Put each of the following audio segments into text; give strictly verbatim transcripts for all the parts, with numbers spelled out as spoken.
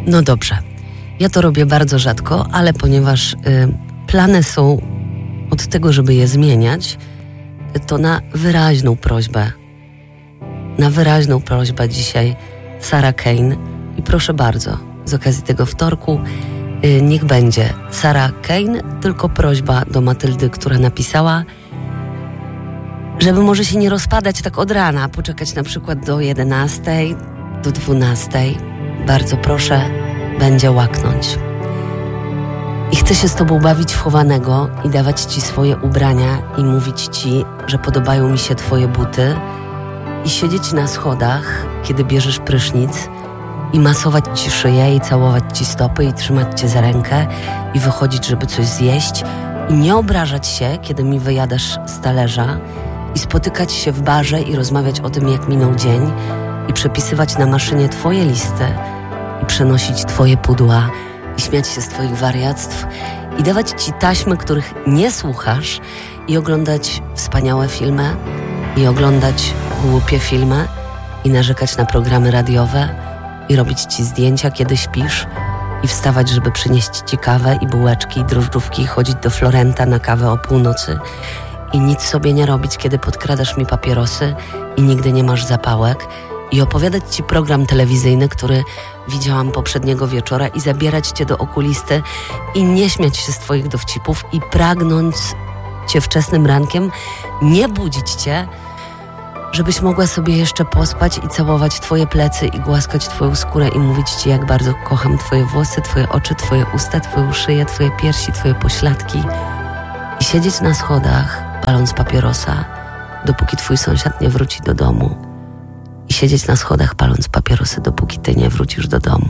No dobrze. Ja to robię bardzo rzadko, ale ponieważ y, plany są od tego, żeby je zmieniać, to na wyraźną prośbę, na wyraźną prośbę dzisiaj Sarah Kane i proszę bardzo, z okazji tego wtorku y, niech będzie Sarah Kane, tylko prośba do Matyldy, która napisała, żeby może się nie rozpadać tak od rana, poczekać na przykład do jedenastej, do dwunastej. Bardzo proszę, będzie łaknąć. I chcę się z tobą bawić w chowanego i dawać ci swoje ubrania i mówić ci, że podobają mi się twoje buty i siedzieć na schodach, kiedy bierzesz prysznic i masować ci szyję i całować ci stopy i trzymać cię za rękę i wychodzić, żeby coś zjeść i nie obrażać się, kiedy mi wyjadasz z talerza i spotykać się w barze i rozmawiać o tym, jak minął dzień i przepisywać na maszynie twoje listy i przenosić twoje pudła i śmiać się z twoich wariactw i dawać ci taśmy, których nie słuchasz i oglądać wspaniałe filmy i oglądać głupie filmy i narzekać na programy radiowe i robić ci zdjęcia, kiedy śpisz i wstawać, żeby przynieść ci kawę i bułeczki i drożdżówki i chodzić do Florenta na kawę o północy i nic sobie nie robić, kiedy podkradasz mi papierosy i nigdy nie masz zapałek i opowiadać ci program telewizyjny, który widziałam poprzedniego wieczora i zabierać cię do okulisty i nie śmiać się z twoich dowcipów i pragnąć cię wczesnym rankiem, nie budzić cię, żebyś mogła sobie jeszcze pospać i całować twoje plecy i głaskać twoją skórę i mówić ci, jak bardzo kocham twoje włosy, twoje oczy, twoje usta, twoją szyję, twoje piersi, twoje pośladki i siedzieć na schodach, paląc papierosa, dopóki twój sąsiad nie wróci do domu i siedzieć na schodach, paląc papierosy, dopóki ty nie wrócisz do domu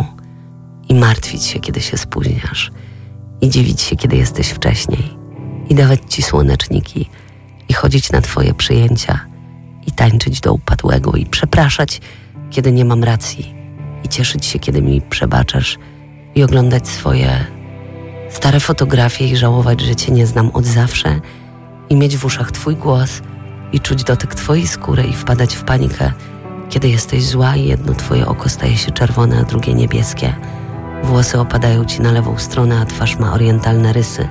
i martwić się, kiedy się spóźniasz i dziwić się, kiedy jesteś wcześniej i dawać ci słoneczniki i chodzić na twoje przyjęcia i tańczyć do upadłego i przepraszać, kiedy nie mam racji i cieszyć się, kiedy mi przebaczasz i oglądać swoje stare fotografie i żałować, że cię nie znam od zawsze i mieć w uszach twój głos i czuć dotyk twojej skóry i wpadać w panikę, kiedy jesteś zła i jedno twoje oko staje się czerwone, a drugie niebieskie. Włosy opadają ci na lewą stronę, a twarz ma orientalne rysy.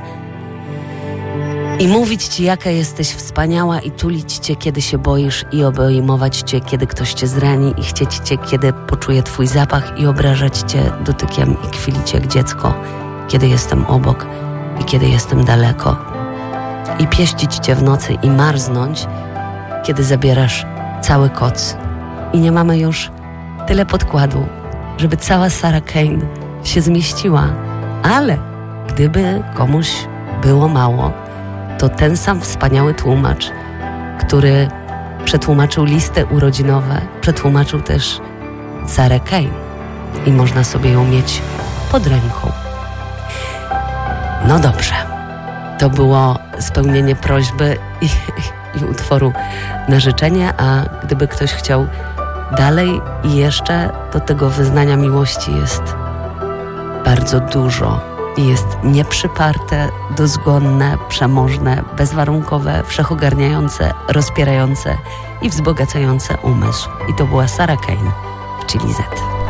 I mówić ci, jaka jesteś wspaniała i tulić cię, kiedy się boisz i obejmować cię, kiedy ktoś cię zrani i chcieć cię, kiedy poczuje twój zapach i obrażać cię dotykiem i kwilić jak dziecko, kiedy jestem obok i kiedy jestem daleko. I pieścić cię w nocy i marznąć, kiedy zabierasz cały koc. I nie mamy już tyle podkładu, żeby cała Sarah Kane się zmieściła. Ale gdyby komuś było mało, to ten sam wspaniały tłumacz, który przetłumaczył listy urodzinowe, przetłumaczył też Sarah Kane i można sobie ją mieć pod ręką. No dobrze, to było spełnienie prośby i, i utworu na życzenie, a gdyby ktoś chciał dalej i jeszcze, to tego wyznania miłości jest bardzo dużo. I jest nieprzyparte, dozgonne, przemożne, bezwarunkowe, wszechogarniające, rozpierające i wzbogacające umysł. I to była Sarah Kane w Chili Z.